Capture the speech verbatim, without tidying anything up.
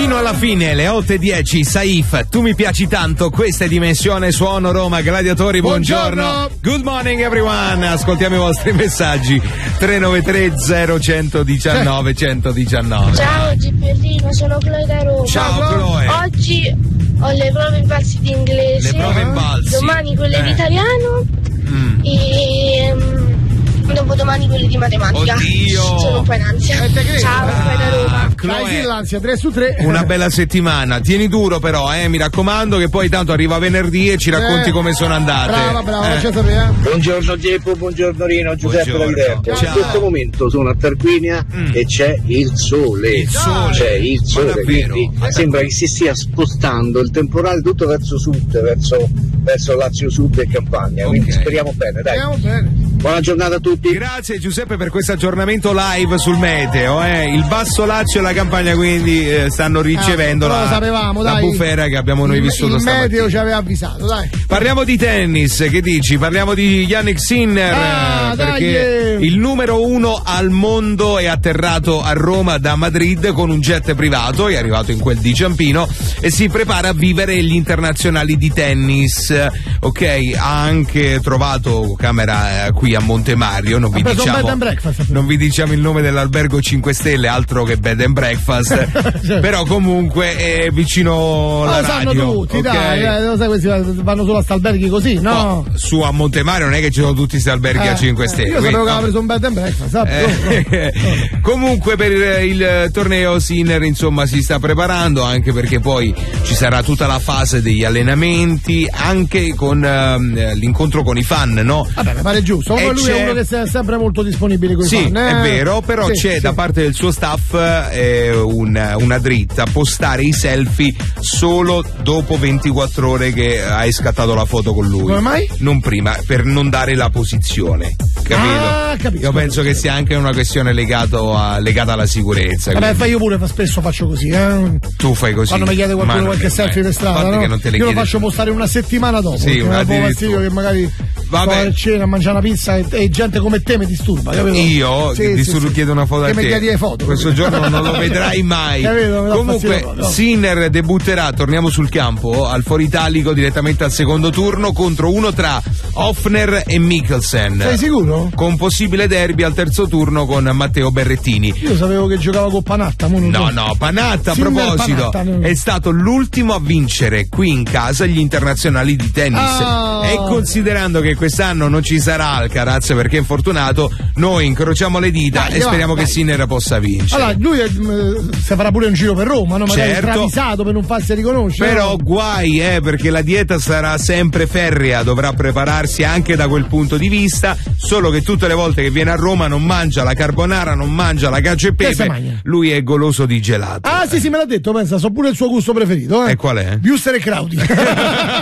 Fino alla fine, le otto e dieci, Saif, tu mi piaci tanto, questa è Dimensione Suono Roma, gladiatori, buongiorno. buongiorno. Good morning everyone, ascoltiamo i vostri messaggi, tre nove tre zero uno uno uno uno nove. Ciao Gipperino, sono Chloe da Roma. Ciao Chloe. Oggi ho le prove in balzi di inglese. Le prove in balzi. Domani quelle eh. di italiano. Mm. E... Um, dopodomani quelli di matematica. Oddio. Sono un po' in ansia. Eh, Ciao, ah, da Roma. Dai, sì, l'ansia, tre su tre. Una bella settimana, tieni duro però, eh, mi raccomando, che poi tanto arriva venerdì e ci racconti eh. come sono andate. Brava, brava, eh. faccia sapere. Buongiorno Geppo, buongiorno Rino, Giuseppe da Viterbo. In questo momento sono a Tarquinia mm. e c'è il sole. Il sole. C'è il sole, quindi Ma sembra che si stia spostando il temporale tutto verso sud, verso, verso Lazio Sud e Campania. Okay. Quindi speriamo bene, dai. Speriamo bene. Buona giornata a tutti. Grazie Giuseppe per questo aggiornamento live sul meteo. Eh. Il Basso Lazio e la Campania quindi eh, stanno ricevendo eh, la, sapevamo, la dai. bufera che abbiamo noi il, vissuto il stamattina. Il meteo ci aveva avvisato, dai. Parliamo di tennis, che dici? Parliamo di Jannik Sinner, ah, eh, perché dai. il numero uno al mondo è atterrato a Roma da Madrid con un jet privato, è arrivato in quel di Ciampino e si prepara a vivere gli internazionali di tennis. Ok, ha anche trovato camera eh, qui a Montemario. Non vi, diciamo, non vi diciamo il nome dell'albergo cinque stelle, altro che bed and breakfast, però comunque è vicino alla lo sanno radio. tutti, Okay? dai, eh, lo sai, questi vanno solo a sta alberghi così, no? Oh, su a Montemario non è che ci sono tutti questi alberghi eh, a cinque stelle. Io sapevo quindi, che aveva preso un bed and breakfast, eh, no, no. Comunque per il torneo Sinner insomma si sta preparando, anche perché poi ci sarà tutta la fase degli allenamenti, anche con uh, l'incontro con i fan, no? Vabbè, mi pare giusto. E lui c'è... è uno che è sempre molto disponibile con i sì, fan. Eh? è vero, però sì, c'è sì. da parte del suo staff eh, un, una dritta, postare i selfie solo dopo ventiquattro ore che hai scattato la foto con lui. Come mai? Non prima, per non dare la posizione. Capito? Ah, capisco. Io penso che sia anche una questione legato a, legata alla sicurezza. Vabbè, fa io pure fa, spesso faccio così, eh. Tu fai così. Quando mi chiede qualcuno Ma qualche selfie per strada, no? Che non te le io lo chiede. faccio postare una settimana dopo. Sì, una un fastidio che magari vabbè. a cena a mangiare una pizza e, e gente come te mi disturba, capito? Io sì, ti sì, sì. chiedo una foto che a te. mi chiedi le foto. Questo giorno non lo vedrai mai. Capito? Comunque no. Sinner debutterà, torniamo sul campo, al Foro Italico direttamente al secondo turno contro uno tra Hoffner e Mikkelsen. Sei sicuro? Con possibile derby al terzo turno con Matteo Berrettini. Io sapevo che giocava con Panatta. Non no, so. no, Panatta a Sinner proposito Panatta, no. è stato l'ultimo a vincere qui in casa gli internazionali di tennis. Oh. E considerando che quest'anno non ci sarà Alcaraz perché è infortunato, noi incrociamo le dita dai, e speriamo va, che dai. Sinner possa vincere. Allora, lui è, mh, si farà pure un giro per Roma, no? Magari certo, travisato per non farsi riconoscere. però no? guai, eh, perché la dieta sarà sempre ferrea, dovrà prepararsi anche da quel punto di vista, solo che tutte le volte che viene a Roma non mangia la carbonara, non mangia la cacio e pepe, lui è goloso di gelato. Ah sì sì, me l'ha detto, pensa, so pure il suo gusto preferito, eh. E qual è? Wuster e Crowdy.